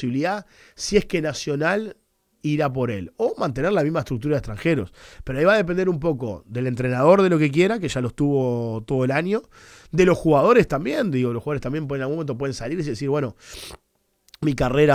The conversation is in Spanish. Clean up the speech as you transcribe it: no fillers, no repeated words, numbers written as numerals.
posibilidad, si es que Nacional irá por él, o mantener la misma estructura de extranjeros. Pero ahí va a depender un poco del entrenador, de lo que quiera, que ya lo estuvo todo el año, de los jugadores también, digo, los jugadores también en algún momento pueden salir y decir, bueno, mi carrera